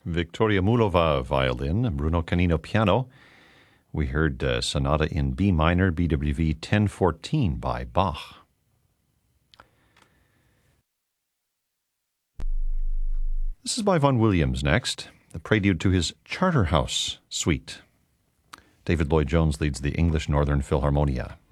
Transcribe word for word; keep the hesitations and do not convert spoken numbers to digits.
Victoria Mulova, violin, Bruno Canino, piano. We heard uh, Sonata in B minor, B W V ten fourteen by Bach. This is by Vaughan Williams next, the prelude to his Charterhouse Suite. David Lloyd-Jones leads the English Northern Philharmonia.